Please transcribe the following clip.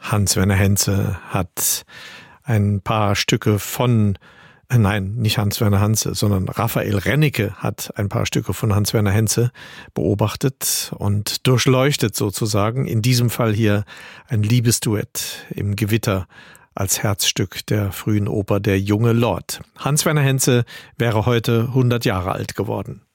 Hans-Werner Henze hat ein paar Stücke von, nicht Hans-Werner Henze, sondern Raphael Rennecke hat ein paar Stücke von Hans-Werner Henze beobachtet und durchleuchtet sozusagen. In diesem Fall hier ein Liebesduett im Gewitter als Herzstück der frühen Oper Der junge Lord. Hans-Werner Henze wäre heute 100 Jahre alt geworden.